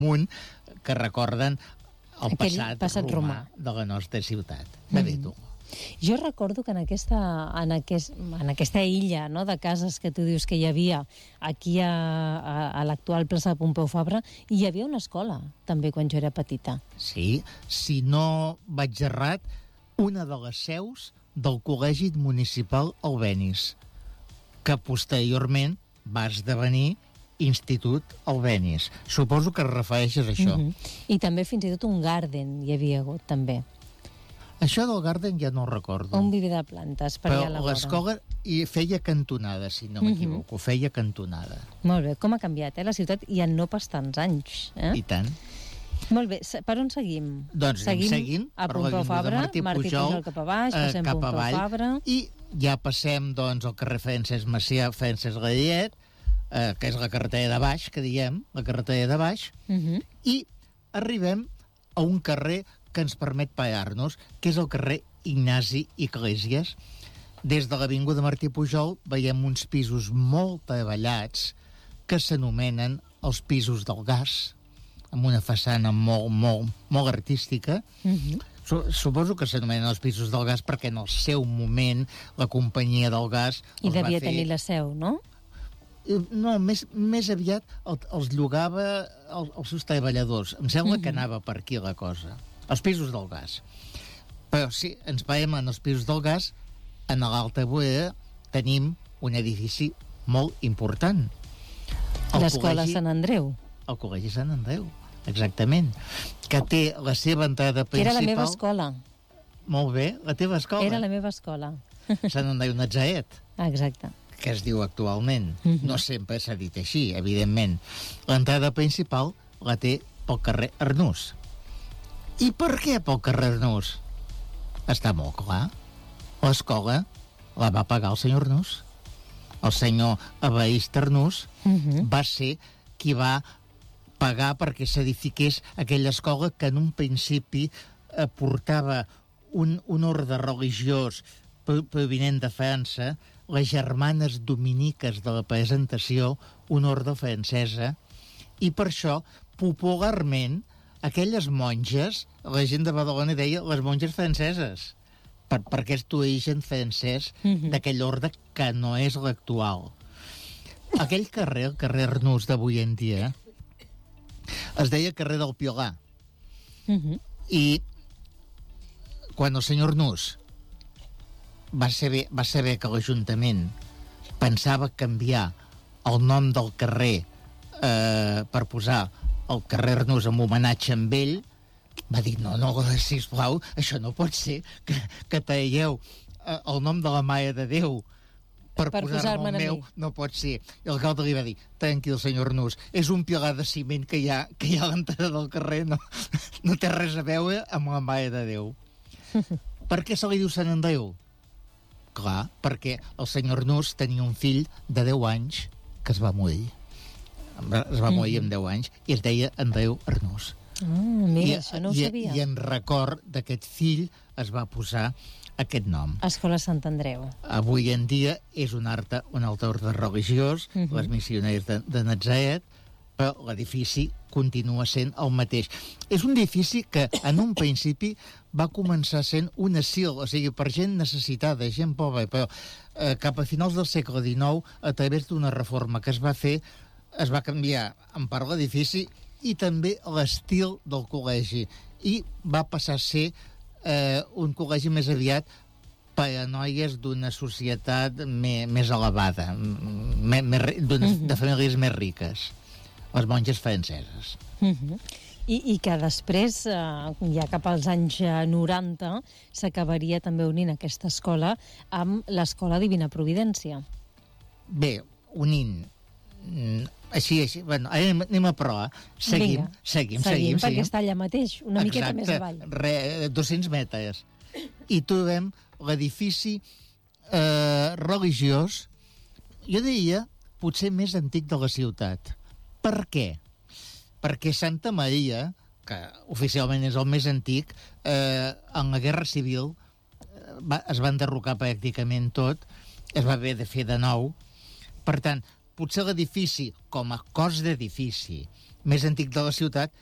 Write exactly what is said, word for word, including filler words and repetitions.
amunt que recorden el Aquell passat, passat romà, romà de la nostra ciutat. De bé, tu. Jo recordo que en aquesta, en aquest, en aquesta illa, no, de cases que tu dius que hi havia aquí a, a, a l'actual plaça de Pompeu Fabra, hi havia una escola, també, quan jo era petita. Sí, si no vaig errat, una de les seus del Col·legi Municipal Albéniz, que posteriorment va esdevenir Institut Albéniz. Suposo que es refereixes a això. Mm-hmm. I també fins i tot un garden hi havia hagut, també. Això del garden ja no ho recordo. Un viver de plantes, per allà a la Però vora. l'escola hi feia cantonada, si no m'equivoco. Mm-hmm. Feia cantonada. Molt bé, com ha canviat, eh, la ciutat, i en no pas tants anys. Eh? I tant. Molt bé, per on seguim? Doncs seguim, seguim a per Pompeu Fabra, Martí, Martí Pujol, Pujol cap a baix, eh, passem cap Pompeu avall, Fabra... I ja passem, doncs, al carrer Francesc Macià, Francesc Gallet, eh, que és la carretera de baix, que diem, la carretera de baix, Uh-huh. i arribem a un carrer que ens permet parar-nos, que és el carrer Ignasi Iglesias. Des de l'avinguda Martí Pujol veiem uns pisos molt treballats que s'anomenen els pisos del gas, amb una façana molt, molt, molt artística. Uh-huh. Suposo que s'anomenen els pisos del gas perquè en el seu moment la companyia del gas... I devia fer... tenir la seu, no? No, més, més aviat el, els llogava el, els seus treballadors. Em sembla uh-huh. que anava per aquí la cosa. Els pisos del gas. Però sí, ens veiem en els pisos del gas, en l'Alta Vorera tenim un edifici molt important. L'Escola Sant Andreu. El Col·legi Sant Andreu, exactament. Que té la seva entrada principal... Que era la meva escola. Molt bé, la teva escola. Era la meva escola. Sant Andreu Natzaret. Exacte. Que es diu actualment. Uh-huh. No sempre s'ha dit així, evidentment. L'entrada principal la té pel carrer Arnús. I per què pel carrer Arnús? Està molt clar. L'escola la va pagar el senyor Arnús. El senyor Evarist Arnús uh-huh. va ser qui va pagar perquè s'edifiqués aquella escola que en un principi eh, portava un, un ordre religiós provinent de França, les germanes dominiques de la presentació, una ordre francesa, i per això, popularment, aquelles monges, la gent de Badalona deia les monges franceses, per, per aquest origen francès mm-hmm. d'aquell ordre que no és l'actual. Aquell carrer, el carrer Arnús d'avui en dia, es deia carrer del Piolà. Mm-hmm. I quan el senyor Arnús va saber, va saber que l'Ajuntament pensava canviar el nom del carrer eh, per posar el carrer Arnús en homenatge amb ell, va dir, no, no, sisplau, això no pot ser, que, que traieu eh, el nom de la Mare de Déu per, per posar-me el meu, no pot ser. I l'alcalde li va dir, tranquil, senyor Arnús, és un pilar de ciment que hi ha, que hi ha a l'entrada del carrer, no, no té res a veure amb la Mare de Déu. Per què se li diu Sant Andreu? Clar, perquè el senyor Arnús tenia un fill de deu anys que es va morir. Es va morir mm. amb deu anys i es deia Andreu Arnús. Ah, mira, I, això no ho i, sabia. I en record d'aquest fill es va posar aquest nom. Escola Sant Andreu. Avui en dia és un, arte, un altre ordre religiós, uh -huh. les missioneres de, de Natzaret, però l'edifici continua sent el mateix. És un edifici que en un principi va començar sent un asil, o sigui, per gent necessitada, gent pobra, però eh, cap a finals del segle dinou, a través d'una reforma que es va fer, es va canviar en part l'edifici i també l'estil del col·legi, i va passar a ser eh, un col·legi més aviat per a noies d'una societat més, més elevada, més, més, uh-huh. de famílies més riques, les monges franceses. Uh-huh. I, I que després, eh, ja cap als anys noranta, s'acabaria també unint aquesta escola amb l'Escola Divina Providència. Bé, unint... Així, així, bueno, anem, anem a provar. Seguim, Vinga, seguim, seguim, seguim. Perquè seguim. està allà mateix, una Exacte, miqueta més avall. Re, dos-cents metres. I trobem l'edifici eh, religiós, jo diria, potser més antic de la ciutat. Per què? Perquè Santa Maria, que oficialment és el més antic, eh, en la Guerra Civil va, es va enderrocar pràcticament tot, es va haver de fer de nou. Per tant, potser l'edifici, com a cos d'edifici, més antic de la ciutat,